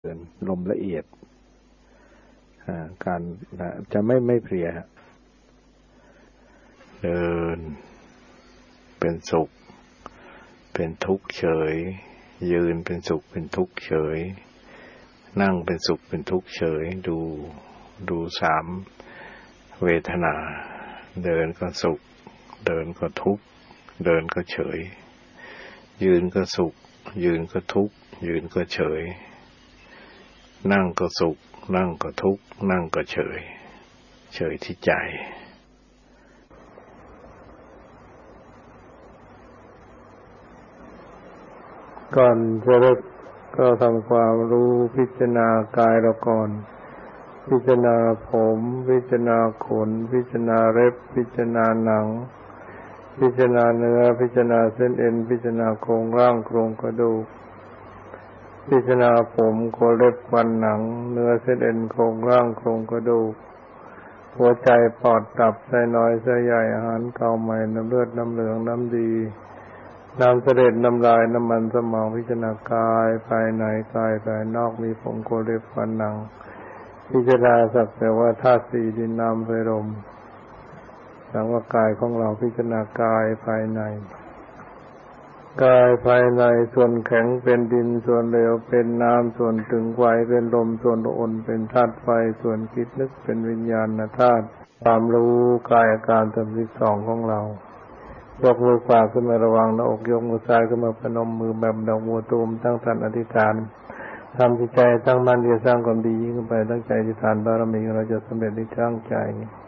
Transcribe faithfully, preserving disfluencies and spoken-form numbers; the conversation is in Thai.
เดินลมละเอียดการจะไม่ไม่เพลียเดินเป็นสุขเป็นทุกข์เฉยยืนเป็นสุขเป็นทุกข์เฉยนั่งเป็นสุขเป็นทุกข์เฉยดูดูสามเวทนาเดินก็สุขเดินก็ทุกข์เดินก็เฉยยืนก็สุขยืนก็ทุกข์ยืนก็เฉยนั่งก็สุขนั่งก็ทุกข์นั่งก็เฉยเฉยที่ใจก่อนจะเริ่มก็ทำความรู้พิจารณากายเราก่อนพิจารณาผมพิจารณาขนพิจารณาเล็บพิจารณาหนังพิจารณาเนื้อพิจารณาเส้นเอ็นพิจารณาโครงร่างโครงกระดูกพิจารณาผมขนเล็บฟันหนังเนื้อเส้นเอ็นโครงร่างโครงกระดูกหัวใจปอดตับไส้น้อยไส้ใหญ่อาหารเก่าใหม่น้ำเลือดน้ำเหลืองน้ำดีน้ำเสด็จน้ำลายน้ำมันสมองพิจารณากายภายในกายภายนอกมีผมขนเล็บฟันหนังพิจารณาสักแต่ว่าธาตุสี่ดินน้ำไฟลมสังว่ากายของเราพิจารณากายภายในกายภายในส่วนแข็งเป็นดินส่วนเหลวเป็นน้ำส่วนถึงไฟเป็นลมส่วนอ่อนเป็นธาตุไฟส่วนคิดนึกเป็นวิญญาณธาตุความรู้กายอาการสามสิบสองของเรายกมือขวาขึ้นมาระวังหน้าอกยกมือซ้ายขึ้นมาพนมมือแบบดอกบัวตูมตั้งสันอธิษฐานทำจิตใจตั้งมั่นที่จะสร้างความดียิ่งขึ้นไปตั้งใจอธิษฐานบารมีเราจะสำเร็จในทางใจ